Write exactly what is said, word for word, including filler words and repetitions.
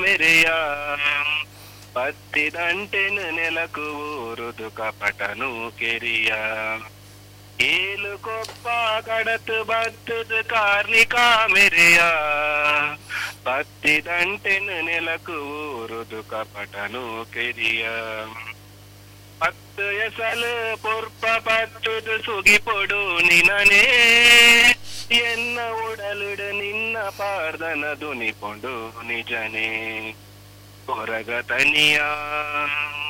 ಮೆರೆಯ ಪತ್ತಿದಂಟೆನು ನೆಲಕು ಊರುದು ಕಪಟನು career ಏಲು Koppa ಕಡತು ಬತ್ತದು ಕಾರ್ಣಿಕ ಮೆರೆಯ ಪತ್ತಿದಂಟೆನು ನೆಲಕು ಊರುದು ಕಪಟನು career ಪತ್ತು ಎಸಲು ಪೊರ್ಪ ಪತ್ತುದು ಸುಗಿಪೊಡು ನಿನನೇ ಎನ್ನ ಉಡಲುಡು ನಿನ್ನ ಪಾರ್ದನ ದುನಿಪೊಂಡು ನಿಜನೇ ಹೊರಗ ತನಿಯ